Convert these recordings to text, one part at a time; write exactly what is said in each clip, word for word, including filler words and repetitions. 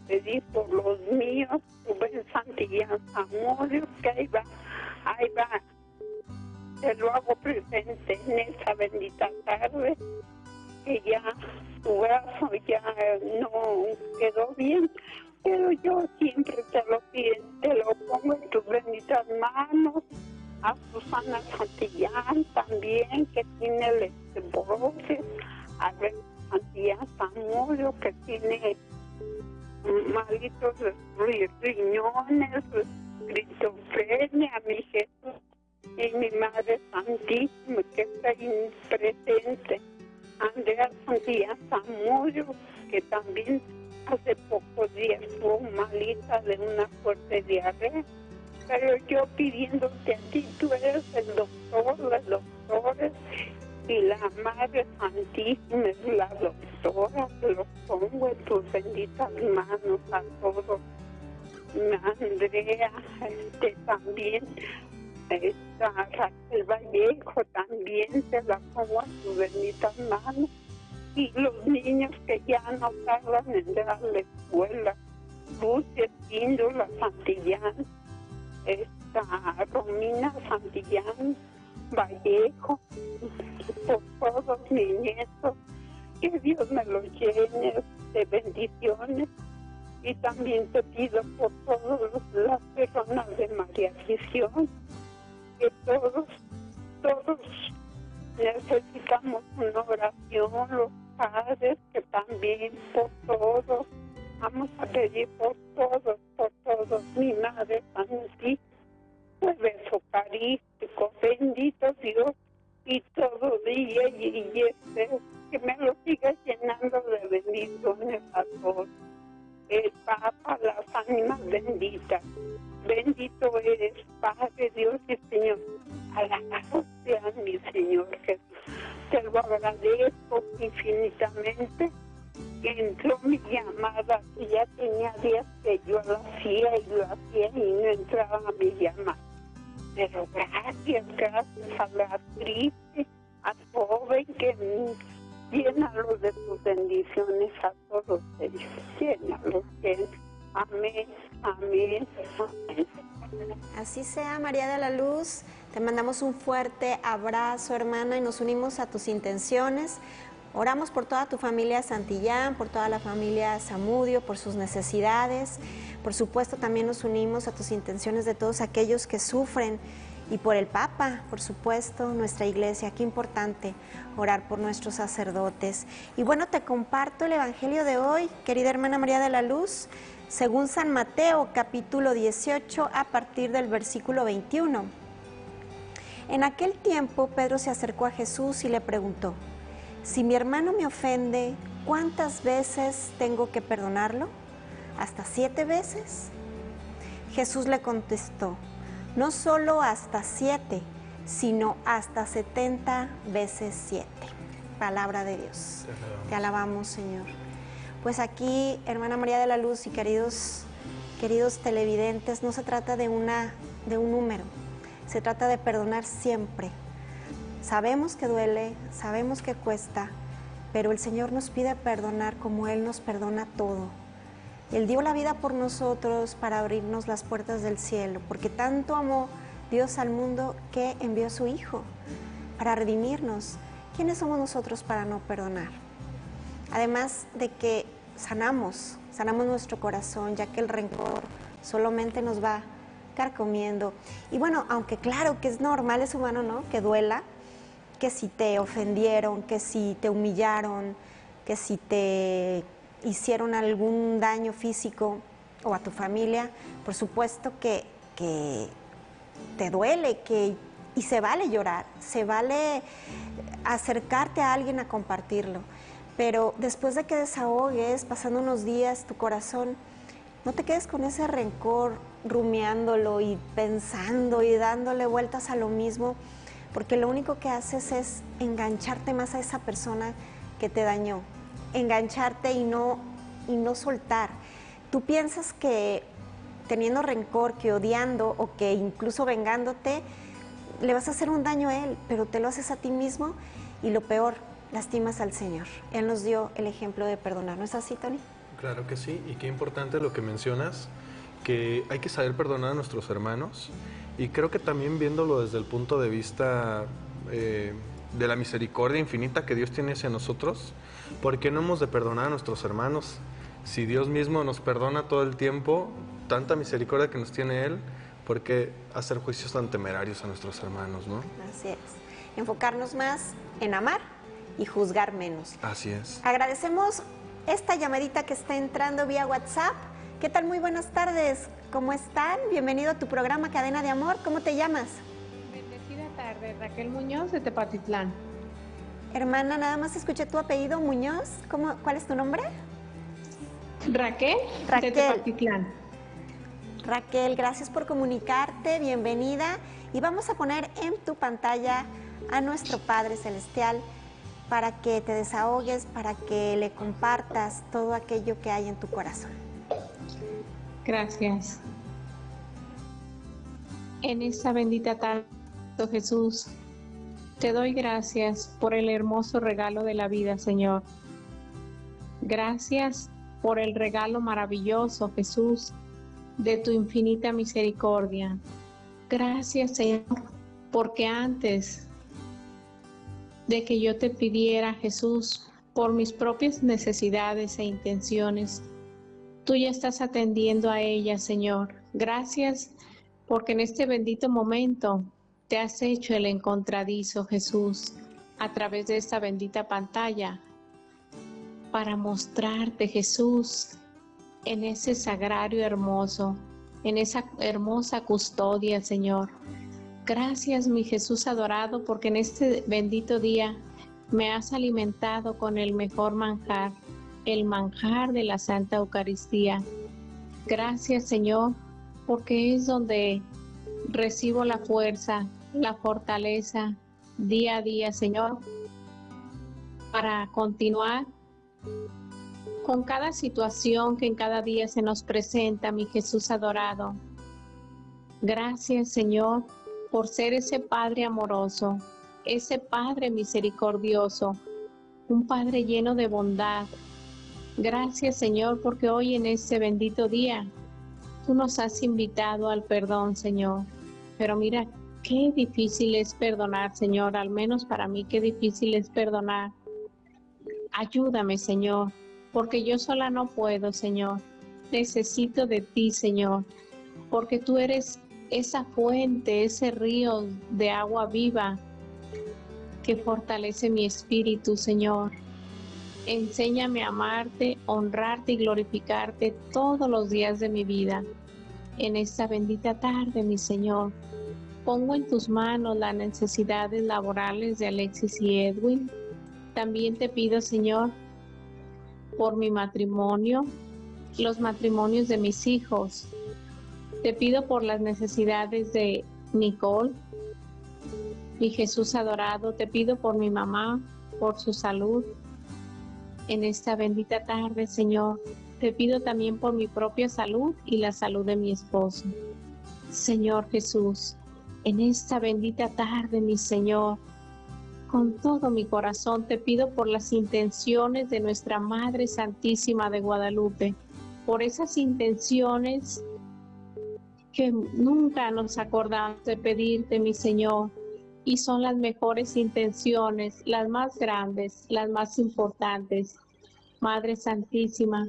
pedir por los míos, Rubén Santillán Zamudio, que ahí va, ahí va. Te lo hago presente en esta bendita tarde, que ya tu brazo ya no quedó bien, pero yo siempre te lo pido, te lo pongo en tus benditas manos. A Susana Santillán también, que tiene el osteoporosis, a ver, Santillán Zamudio, que tiene malitos riñones, esquizofrenia, mi Jesús, y mi Madre Santísima, que está ahí presente. Andrea Santillán Zamudio, que también hace pocos días fue malita de una fuerte diarrea. Pero yo pidiéndote a ti, tú eres el doctor, los doctores, y la Madre Santísima es la doctora, te lo pongo en tus benditas manos a todos. Andrea, este también, esta Raquel Vallejo también te la pongo en tus benditas manos. Y los niños que ya no tardan en ir a la escuela, Lucia Espíndola Santillán, esta Romina Santillán Vallejo, por todos mis nietos, que Dios me los llene de bendiciones. Y también te pido por todas las personas de María Visión, que todos, todos necesitamos una oración, los padres, que también por todos. Vamos a pedir por todos, por todos, mi Madre Santísima, jueves eucarístico, bendito Dios, y todo día y, y este, que me lo siga llenando de bendiciones a todos. El Papa, las ánimas benditas, bendito eres, Padre, Dios y Señor, alabado sea mi Señor Jesús. Te lo agradezco infinitamente. Entró mi llamada, que ya tenía días que yo lo hacía y lo hacía y no entraba mi llamada. Pero gracias, gracias a la actriz, al joven, que llénalos de tus bendiciones a todos ellos. Llénalos, que amén, amén, amén. Así sea, María de la Luz. Te mandamos un fuerte abrazo, hermana, y nos unimos a tus intenciones. Oramos por toda tu familia Santillán, por toda la familia Zamudio, por sus necesidades. Por supuesto, también nos unimos a tus intenciones de todos aquellos que sufren, y por el Papa, por supuesto, nuestra iglesia. Qué importante orar por nuestros sacerdotes. Y bueno, te comparto el Evangelio de hoy, querida hermana María de la Luz, según San Mateo, capítulo dieciocho, a partir del versículo veintiuno. En aquel tiempo, Pedro se acercó a Jesús y le preguntó: si mi hermano me ofende, ¿cuántas veces tengo que perdonarlo? ¿Hasta siete veces? Jesús le contestó: no solo hasta siete, sino hasta setenta veces siete. Palabra de Dios. Te alabamos, Señor. Pues aquí, hermana María de la Luz y queridos, queridos televidentes, no se trata de, una, de un número, se trata de perdonar siempre. Sabemos que duele, sabemos que cuesta, pero el Señor nos pide perdonar como Él nos perdona todo. Él dio la vida por nosotros para abrirnos las puertas del cielo, porque tanto amó Dios al mundo que envió a su Hijo para redimirnos. ¿Quiénes somos nosotros para no perdonar? Además de que sanamos, sanamos nuestro corazón, ya que el rencor solamente nos va carcomiendo. Y bueno, aunque claro que es normal, es humano, ¿no?, que duela, que si te ofendieron, que si te humillaron, que si te hicieron algún daño físico o a tu familia, por supuesto que, que te duele, que, y se vale llorar, se vale acercarte a alguien a compartirlo, pero después de que desahogues, pasando unos días, tu corazón, no te quedes con ese rencor rumiándolo y pensando y dándole vueltas a lo mismo, porque lo único que haces es engancharte más a esa persona que te dañó, engancharte y no, y no soltar. Tú piensas que teniendo rencor, que odiando o que incluso vengándote, le vas a hacer un daño a él, pero te lo haces a ti mismo y lo peor, lastimas al Señor. Él nos dio el ejemplo de perdonar, ¿no es así, Tony? Claro que sí, y qué importante lo que mencionas, que hay que saber perdonar a nuestros hermanos, y creo que también viéndolo desde el punto de vista eh, de la misericordia infinita que Dios tiene hacia nosotros, ¿por qué no hemos de perdonar a nuestros hermanos? Si Dios mismo nos perdona todo el tiempo, tanta misericordia que nos tiene Él, ¿por qué hacer juicios tan temerarios a nuestros hermanos, no? Así es, enfocarnos más en amar y juzgar menos. Así es. Agradecemos esta llamadita que está entrando vía WhatsApp. ¿Qué tal? Muy buenas tardes. ¿Cómo están? Bienvenido a tu programa Cadena de Amor. ¿Cómo te llamas? Bendecida tarde, Raquel Muñoz de Tepatitlán. Hermana, nada más escuché tu apellido, Muñoz. ¿Cómo, ¿Cuál es tu nombre? Raquel, Raquel. de Tepatitlán. Raquel, gracias por comunicarte. Bienvenida. Y vamos a poner en tu pantalla a nuestro Padre Celestial para que te desahogues, para que le compartas todo aquello que hay en tu corazón. Gracias. En esta bendita tarde, Jesús, te doy gracias por el hermoso regalo de la vida, Señor. Gracias por el regalo maravilloso, Jesús, de tu infinita misericordia. Gracias, Señor, porque antes de que yo te pidiera, Jesús, por mis propias necesidades e intenciones, tú ya estás atendiendo a ellas, Señor. Gracias porque en este bendito momento te has hecho el encontradizo, Jesús, a través de esta bendita pantalla, para mostrarte, Jesús, en ese sagrario hermoso, en esa hermosa custodia, Señor. Gracias, mi Jesús adorado, porque en este bendito día me has alimentado con el mejor manjar, el manjar de la Santa Eucaristía. Gracias, Señor, porque es donde recibo la fuerza, la fortaleza día a día, Señor, para continuar con cada situación que en cada día se nos presenta, mi Jesús adorado. Gracias, Señor, por ser ese Padre amoroso, ese Padre misericordioso, un Padre lleno de bondad. Gracias, Señor, porque hoy en este bendito día tú nos has invitado al perdón, Señor. Pero mira, qué difícil es perdonar, Señor, al menos para mí, qué difícil es perdonar. Ayúdame, Señor, porque yo sola no puedo, Señor. Necesito de ti, Señor, porque tú eres esa fuente, ese río de agua viva que fortalece mi espíritu, Señor. Enséñame a amarte, honrarte y glorificarte todos los días de mi vida. En esta bendita tarde, mi Señor, pongo en tus manos las necesidades laborales de Alexis y Edwin. También te pido, Señor, por mi matrimonio, los matrimonios de mis hijos. Te pido por las necesidades de Nicole, mi Jesús adorado. Te pido por mi mamá, por su salud. En esta bendita tarde, Señor, te pido también por mi propia salud y la salud de mi esposo. Señor Jesús, en esta bendita tarde, mi Señor, con todo mi corazón te pido por las intenciones de nuestra Madre Santísima de Guadalupe, por esas intenciones que nunca nos acordamos de pedirte, mi Señor, y son las mejores intenciones, las más grandes, las más importantes. Madre Santísima,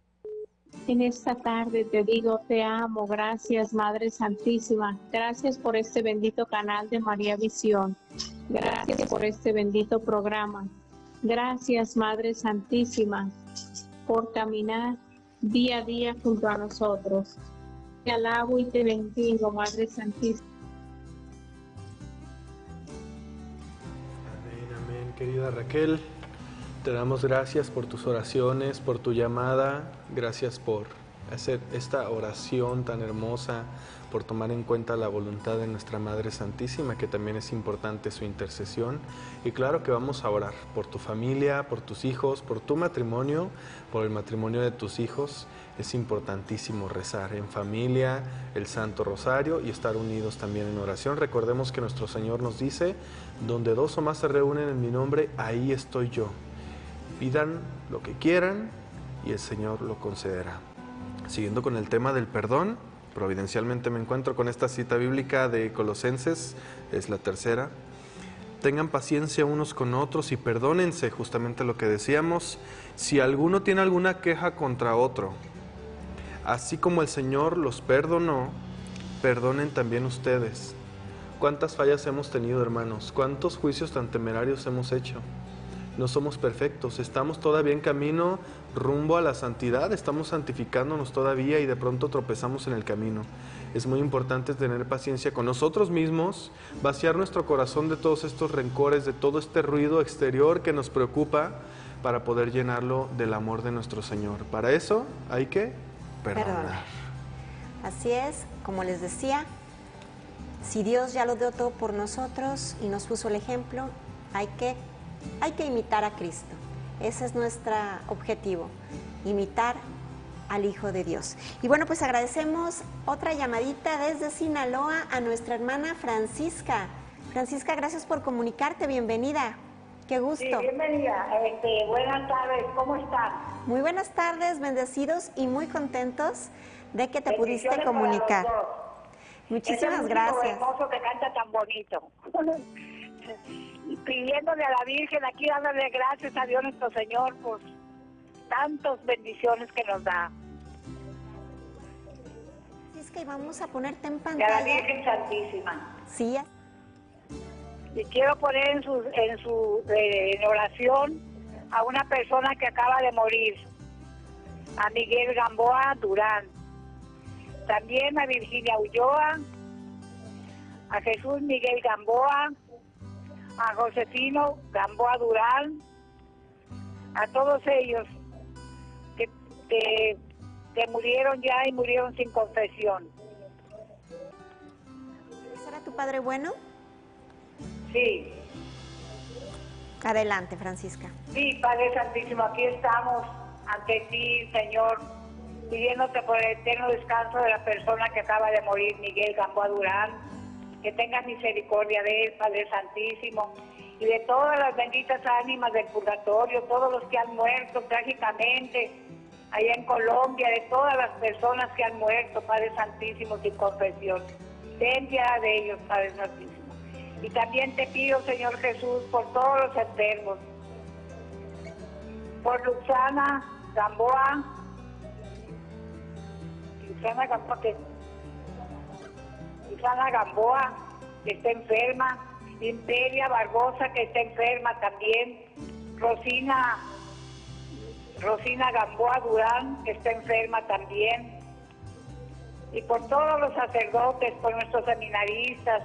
en esta tarde te digo, te amo. Gracias, Madre Santísima. Gracias por este bendito canal de María Visión. Gracias por este bendito programa. Gracias, Madre Santísima, por caminar día a día junto a nosotros. Te alabo y te bendigo, Madre Santísima. Amén, amén, querida Raquel. Te damos gracias por tus oraciones, por tu llamada. Gracias por hacer esta oración tan hermosa, por tomar en cuenta la voluntad de nuestra Madre Santísima, que también es importante su intercesión. Y claro que vamos a orar por tu familia, por tus hijos, por tu matrimonio, por el matrimonio de tus hijos. Es importantísimo rezar en familia, el Santo Rosario y estar unidos también en oración. Recordemos que nuestro Señor nos dice, donde dos o más se reúnen en mi nombre, ahí estoy yo. Pidan lo que quieran y el Señor lo concederá. Siguiendo con el tema del perdón, providencialmente me encuentro con esta cita bíblica de Colosenses, es la tercera. Tengan paciencia unos con otros y perdónense, justamente lo que decíamos, si alguno tiene alguna queja contra otro. Así como el Señor los perdonó, perdonen también ustedes. ¿Cuántas fallas hemos tenido, hermanos? ¿Cuántos juicios tan temerarios hemos hecho? No somos perfectos, estamos todavía en camino rumbo a la santidad, estamos santificándonos todavía y de pronto tropezamos en el camino. Es muy importante tener paciencia con nosotros mismos, vaciar nuestro corazón de todos estos rencores, de todo este ruido exterior que nos preocupa, para poder llenarlo del amor de nuestro Señor. Para eso hay que perdonar. Perdonar. Así es, como les decía, si Dios ya lo dio todo por nosotros y nos puso el ejemplo, hay que, hay que imitar a Cristo. Ese es nuestro objetivo, imitar al Hijo de Dios. Y bueno, pues agradecemos otra llamadita desde Sinaloa a nuestra hermana Francisca. Francisca, gracias por comunicarte, bienvenida. Qué gusto. Sí, bienvenida. Este, buenas tardes, ¿cómo están? Muy buenas tardes, bendecidos y muy contentos de que te pudiste Bendiciones comunicar. para los dos. Muchísimas Ese gracias. hermoso que canta tan bonito. Y pidiéndole a la Virgen, aquí dándole gracias a Dios nuestro Señor por tantas bendiciones que nos da. Es que vamos a ponerte en Y a la pantalla. Virgen Santísima. Sí, Y quiero poner en su, en su eh, en oración a una persona que acaba de morir, a Miguel Gamboa Durán, también a Virginia Ulloa, a Jesús Miguel Gamboa, a Josefino Gamboa Durán, a todos ellos que, que, que murieron ya y murieron sin confesión. ¿será tu Padre bueno? Sí, Adelante, Francisca. sí, Padre Santísimo, aquí estamos ante ti, Señor, pidiéndote por el eterno descanso de la persona que acaba de morir, Miguel Gamboa Durán, que tengas misericordia de él, Padre Santísimo, y de todas las benditas ánimas del purgatorio, todos los que han muerto trágicamente allá en Colombia, de todas las personas que han muerto, Padre Santísimo, sin confesión. Ten piedad de ellos, Padre Santísimo. Y también te pido, Señor Jesús, por todos los enfermos, por Luxana Gamboa, Luxana Gamboa, que, Luxana Gamboa, que está enferma, Imperia Barbosa, que está enferma también, Rosina, Rosina Gamboa Durán, que está enferma también, y por todos los sacerdotes, por nuestros seminaristas,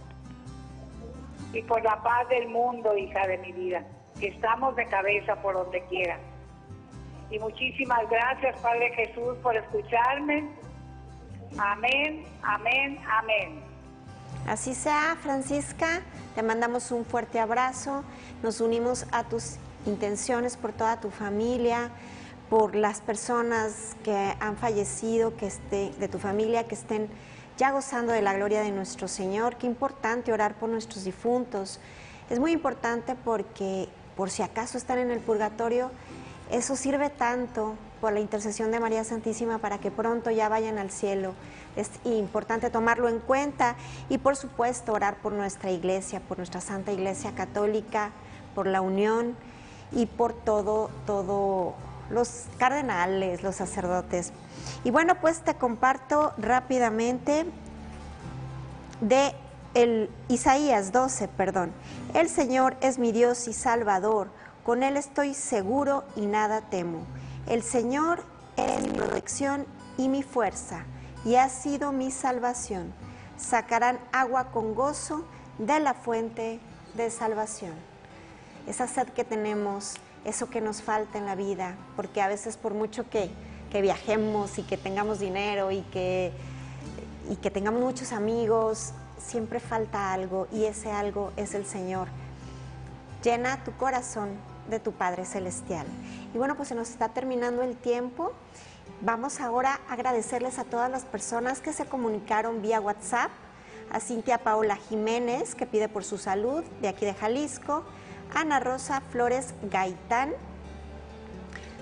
y por la paz del mundo, hija de mi vida, que estamos de cabeza por donde quiera. Y muchísimas gracias, Padre Jesús, por escucharme. Amén, amén, amén. Así sea, Francisca, te mandamos un fuerte abrazo, nos unimos a tus intenciones por toda tu familia, por las personas que han fallecido, que esté, de tu familia, que estén ya gozando de la gloria de nuestro Señor. Qué importante orar por nuestros difuntos. Es muy importante porque, por si acaso están en el purgatorio, eso sirve tanto por la intercesión de María Santísima para que pronto ya vayan al cielo. Es importante tomarlo en cuenta y, por supuesto, orar por nuestra iglesia, por nuestra Santa Iglesia Católica, por la unión y por todo, todo los cardenales, los sacerdotes. Y bueno, pues te comparto rápidamente de el Isaías doce, perdón. El Señor es mi Dios y Salvador, con Él estoy seguro y nada temo. El Señor es mi protección y mi fuerza, y ha sido mi salvación. Sacarán agua con gozo de la fuente de salvación. Esa sed que tenemos, eso que nos falta en la vida, porque a veces por mucho que, que viajemos y que tengamos dinero y que, y que tengamos muchos amigos, siempre falta algo, y ese algo es el Señor. Llena tu corazón de tu Padre Celestial. Y bueno, pues se nos está terminando el tiempo. Vamos ahora a agradecerles a todas las personas que se comunicaron vía WhatsApp, a Cintia Paola Jiménez, que pide por su salud, de aquí de Jalisco, Ana Rosa Flores Gaitán,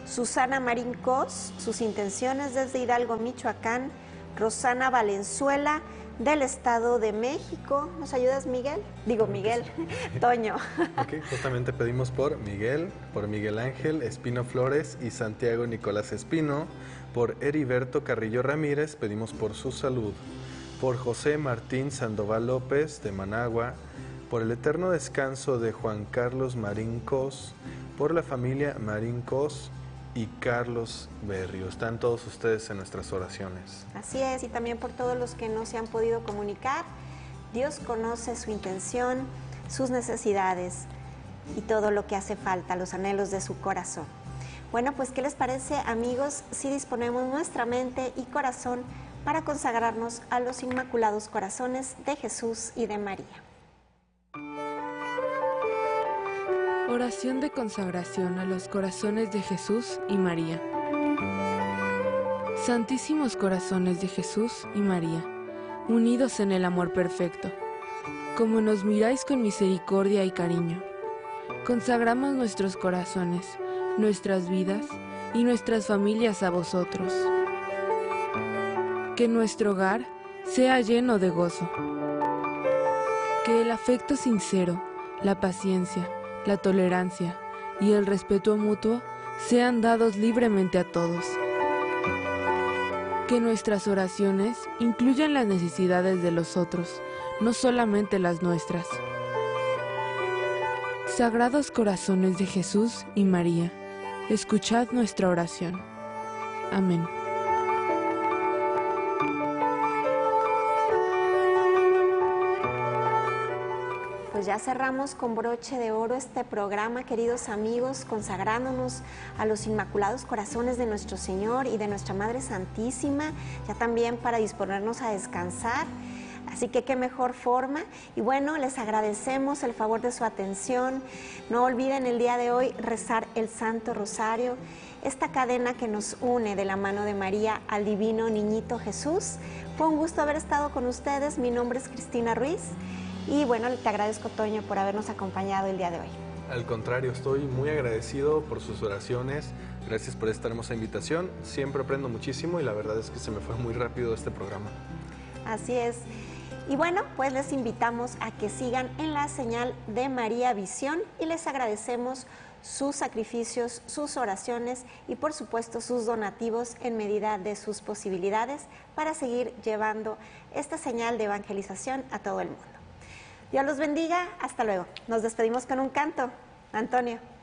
Susana Marín Cos, sus intenciones desde Hidalgo, Michoacán. Rosana Valenzuela, del Estado de México. ¿Nos ayudas, Miguel? Digo, Miguel, Toño. Ok, justamente pedimos por Miguel, por Miguel Ángel Espino Flores y Santiago Nicolás Espino. Por Heriberto Carrillo Ramírez pedimos por su salud. Por José Martín Sandoval López, de Managua. Por el eterno descanso de Juan Carlos Marín Cos. Por la familia Marín Cos y Carlos Berrio. Están todos ustedes en nuestras oraciones. Así es, y también por todos los que no se han podido comunicar. Dios conoce su intención, sus necesidades y todo lo que hace falta, los anhelos de su corazón. Bueno, pues, ¿qué les parece, amigos, si disponemos nuestra mente y corazón para consagrarnos a los Inmaculados Corazones de Jesús y de María? Oración de consagración a los corazones de Jesús y María. Santísimos corazones de Jesús y María, unidos en el amor perfecto, como nos miráis con misericordia y cariño, consagramos nuestros corazones, nuestras vidas y nuestras familias a vosotros. Que nuestro hogar sea lleno de gozo. Que el afecto sincero, la paciencia, la tolerancia y el respeto mutuo sean dados libremente a todos. Que nuestras oraciones incluyan las necesidades de los otros, no solamente las nuestras. Sagrados corazones de Jesús y María, escuchad nuestra oración. Amén. Pues ya cerramos con broche de oro este programa, queridos amigos, consagrándonos a los Inmaculados Corazones de nuestro Señor y de nuestra Madre Santísima, ya también para disponernos a descansar. Así que qué mejor forma. Y bueno, les agradecemos el favor de su atención. No olviden el día de hoy rezar el Santo Rosario, esta cadena que nos une de la mano de María al Divino Niñito Jesús. Fue un gusto haber estado con ustedes. Mi nombre es Cristina Ruiz. Y bueno, te agradezco, Toño, por habernos acompañado el día de hoy. Al contrario, estoy muy agradecido por sus oraciones. Gracias por esta hermosa invitación. Siempre aprendo muchísimo y la verdad es que se me fue muy rápido este programa. Así es. Y bueno, pues les invitamos a que sigan en la señal de María Visión y les agradecemos sus sacrificios, sus oraciones y por supuesto sus donativos en medida de sus posibilidades para seguir llevando esta señal de evangelización a todo el mundo. Dios los bendiga, hasta luego. Nos despedimos con un canto. Antonio.